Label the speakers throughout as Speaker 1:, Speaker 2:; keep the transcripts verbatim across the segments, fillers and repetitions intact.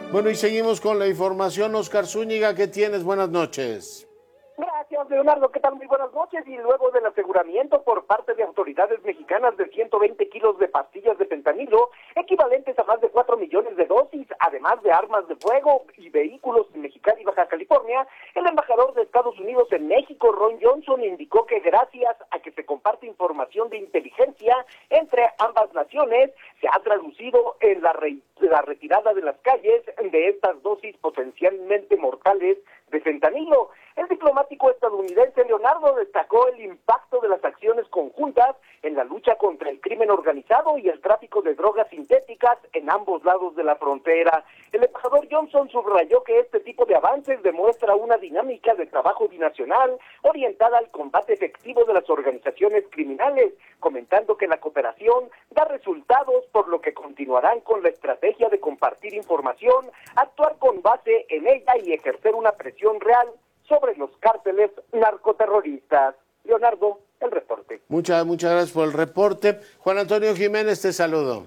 Speaker 1: Bueno, y seguimos con la información. Oscar Zúñiga, ¿qué tienes? Buenas noches.
Speaker 2: Gracias, Leonardo. ¿Qué tal? Muy buenas noches. Y luego del aseguramiento por parte de autoridades mexicanas de ciento veinte kilos de pastillas de fentanilo, equivalentes a más de cuatro millones de dosis, además de armas de fuego y vehículos en Mexicali y Baja California, el embajador de Estados Unidos en México, Ron Johnson, indicó que gracias a que se comparte información de inteligencia entre ambas naciones, se ha traducido en la, re la retirada de las calles de estas dosis potencialmente mortales de fentanilo. El diplomático estadounidense Leonardo destacó el impacto de las acciones conjuntas en la lucha contra el crimen organizado y el tráfico de drogas sintéticas en ambos lados de la frontera. El embajador Johnson subrayó que este tipo de avances demuestra una dinámica de trabajo binacional orientada al combate efectivo de las organizaciones criminales, comentando que la cooperación da resultados, por lo que continuarán con la estrategia de compartir información, actuar con base en ella y ejercer una presión real sobre los cárteles narcoterroristas. Leonardo, el reporte.
Speaker 1: Muchas, muchas gracias por el reporte. Juan Antonio Jiménez, te saludo.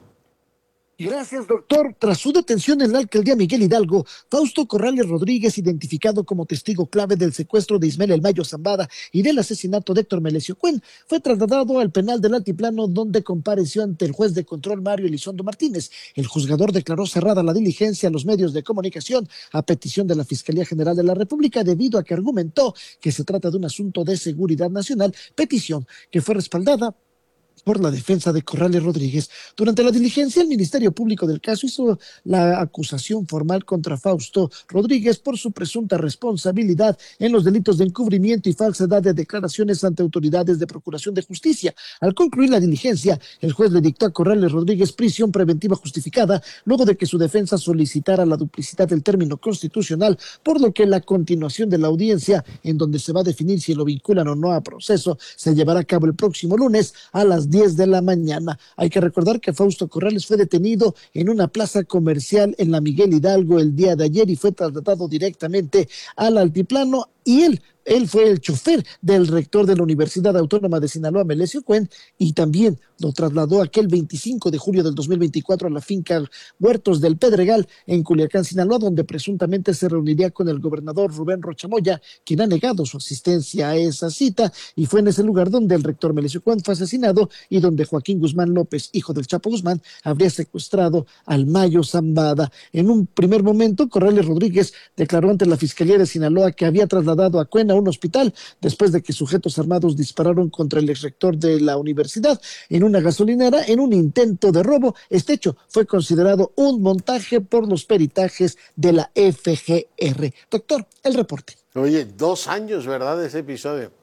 Speaker 3: Gracias, doctor. Tras su detención en la alcaldía Miguel Hidalgo, Fausto Corrales Rodríguez, identificado como testigo clave del secuestro de Ismael El Mayo Zambada y del asesinato de Héctor Melesio Cuen, fue trasladado al penal del Altiplano, donde compareció ante el juez de control Mario Elizondo Martínez. El juzgador declaró cerrada la diligencia a los medios de comunicación a petición de la Fiscalía General de la República, debido a que argumentó que se trata de un asunto de seguridad nacional, petición que fue respaldada por la defensa de Corrales Rodríguez. Durante la diligencia, el Ministerio Público del caso hizo la acusación formal contra Fausto Rodríguez por su presunta responsabilidad en los delitos de encubrimiento y falsedad de declaraciones ante autoridades de Procuración de Justicia. Al concluir la diligencia, el juez le dictó a Corrales Rodríguez prisión preventiva justificada, luego de que su defensa solicitara la duplicidad del término constitucional, por lo que la continuación de la audiencia, en donde se va a definir si lo vinculan o no a proceso, se llevará a cabo el próximo lunes a las diez de la mañana. Hay que recordar que Fausto Corrales fue detenido en una plaza comercial en la Miguel Hidalgo el día de ayer y fue trasladado directamente al altiplano, y él Él fue el chofer del rector de la Universidad Autónoma de Sinaloa, Melesio Cuen, y también lo trasladó aquel veinticinco de julio del dos mil veinticuatro a la finca Huertos del Pedregal en Culiacán, Sinaloa, donde presuntamente se reuniría con el gobernador Rubén Rocha Moya, quien ha negado su asistencia a esa cita, y fue en ese lugar donde el rector Melesio Cuen fue asesinado y donde Joaquín Guzmán López, hijo del Chapo Guzmán, habría secuestrado al Mayo Zambada. En un primer momento, Corrales Rodríguez declaró ante la Fiscalía de Sinaloa que había trasladado a Cuen a un hospital después de que sujetos armados dispararon contra el exrector de la universidad en una gasolinera en un intento de robo. Este hecho fue considerado un montaje por los peritajes de la F G R. Doctor, el reporte.
Speaker 1: Oye, dos años, ¿verdad?, de ese episodio.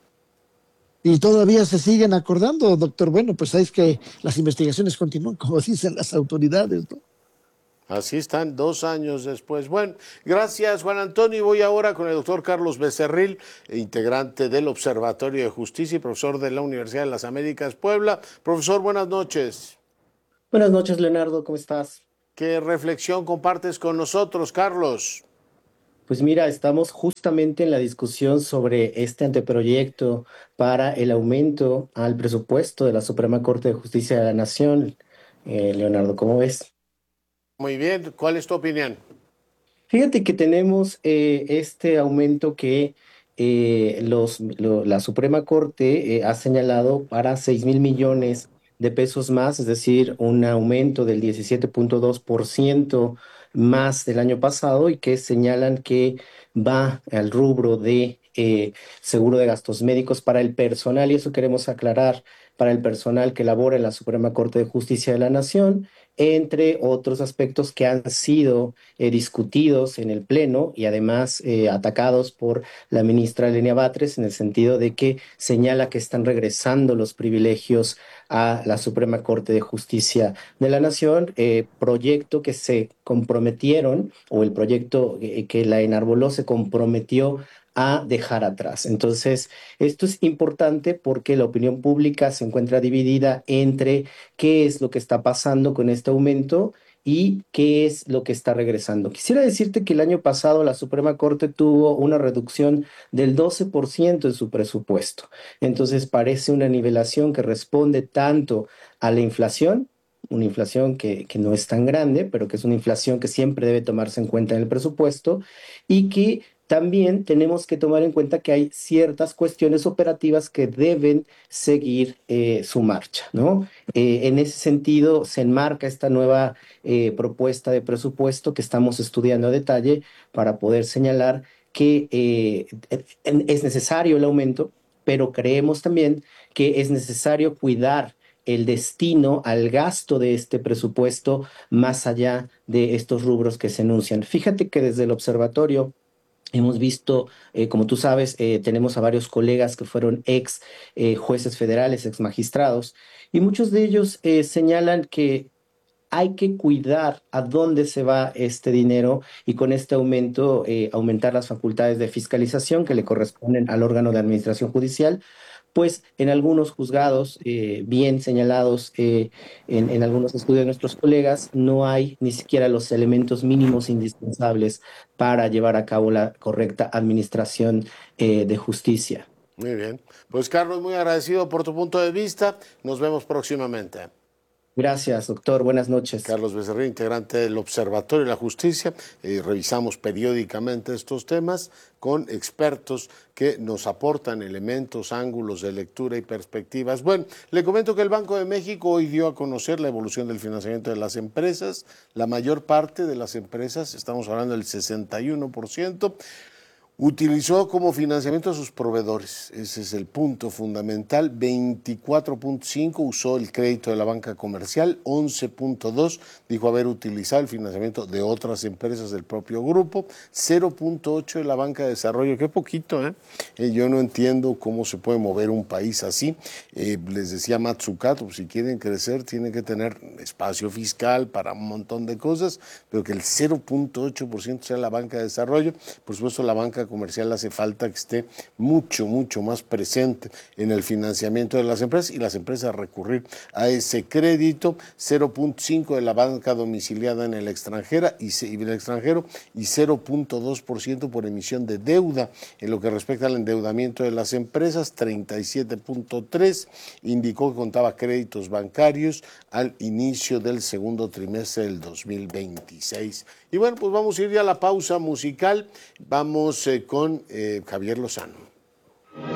Speaker 3: Y todavía se siguen acordando, doctor. Bueno, pues sabes que las investigaciones continúan, como dicen las autoridades, ¿no?
Speaker 1: Así están, dos años después. Bueno, gracias, Juan Antonio. Y voy ahora con el doctor Carlos Becerril, integrante del Observatorio de Justicia y profesor de la Universidad de las Américas, Puebla. Profesor, buenas noches.
Speaker 4: Buenas noches, Leonardo, ¿cómo estás?
Speaker 1: ¿Qué reflexión compartes con nosotros, Carlos?
Speaker 4: Pues mira, estamos justamente en la discusión sobre este anteproyecto para el aumento al presupuesto de la Suprema Corte de Justicia de la Nación. Eh, Leonardo, ¿cómo ves?
Speaker 1: Muy bien, ¿cuál es tu opinión?
Speaker 4: Fíjate que tenemos eh, este aumento que eh, los, lo, la Suprema Corte eh, ha señalado para seis mil millones de pesos más, es decir, un aumento del diecisiete punto dos por ciento más del año pasado, y que señalan que va al rubro de eh, seguro de gastos médicos para el personal, y eso queremos aclarar, para el personal que labora en la Suprema Corte de Justicia de la Nación, entre otros aspectos que han sido eh, discutidos en el Pleno y además eh, atacados por la ministra Lenia Batres, en el sentido de que señala que están regresando los privilegios a la Suprema Corte de Justicia de la Nación, eh, proyecto que se comprometieron, o el proyecto eh, que la enarboló se comprometió a dejar atrás. Entonces, esto es importante porque la opinión pública se encuentra dividida entre qué es lo que está pasando con este aumento y qué es lo que está regresando. Quisiera decirte que el año pasado la Suprema Corte tuvo una reducción del doce por ciento en su presupuesto. Entonces, parece una nivelación que responde tanto a la inflación una inflación que, que no es tan grande, pero que es una inflación que siempre debe tomarse en cuenta en el presupuesto y que también tenemos que tomar en cuenta que hay ciertas cuestiones operativas que deben seguir eh, su marcha, ¿no? Eh, en ese sentido, se enmarca esta nueva eh, propuesta de presupuesto que estamos estudiando a detalle para poder señalar que eh, es necesario el aumento, pero creemos también que es necesario cuidar el destino al gasto de este presupuesto más allá de estos rubros que se enuncian. Fíjate que desde el observatorio hemos visto, eh, como tú sabes, eh, tenemos a varios colegas que fueron ex eh, jueces federales, ex magistrados, y muchos de ellos eh, señalan que hay que cuidar a dónde se va este dinero y con este aumento eh, aumentar las facultades de fiscalización que le corresponden al órgano de administración judicial, pues en algunos juzgados eh, bien señalados eh, en, en algunos estudios de nuestros colegas no hay ni siquiera los elementos mínimos indispensables para llevar a cabo la correcta administración eh, de justicia.
Speaker 1: Muy bien. Pues Carlos, muy agradecido por tu punto de vista. Nos vemos próximamente.
Speaker 4: Gracias, doctor. Buenas noches.
Speaker 1: Carlos Becerril, integrante del Observatorio de la Justicia. Eh, revisamos periódicamente estos temas con expertos que nos aportan elementos, ángulos de lectura y perspectivas. Bueno, le comento que el Banco de México hoy dio a conocer la evolución del financiamiento de las empresas. La mayor parte de las empresas, estamos hablando del sesenta y uno por ciento, utilizó como financiamiento a sus proveedores. Ese es el punto fundamental. veinticuatro punto cinco usó el crédito de la banca comercial, once punto dos dijo haber utilizado el financiamiento de otras empresas del propio grupo, cero punto ocho de la banca de desarrollo. Qué poquito, ¿eh? Eh, yo no entiendo cómo se puede mover un país así. Eh, les decía Matsukato, pues, si quieren crecer tienen que tener espacio fiscal para un montón de cosas, pero que el cero punto ocho por ciento sea la banca de desarrollo. Por supuesto, la banca comercial hace falta que esté mucho, mucho más presente en el financiamiento de las empresas y las empresas recurrir a ese crédito. Cero punto cinco de la banca domiciliada en el extranjero y, en el extranjero y cero punto dos por ciento por emisión de deuda. En lo que respecta al endeudamiento de las empresas, treinta y siete punto tres indicó que contaba créditos bancarios al inicio del segundo trimestre del dos mil veintiséis. Y bueno, pues vamos a ir ya a la pausa musical. Vamos eh, con eh, Javier Lozano.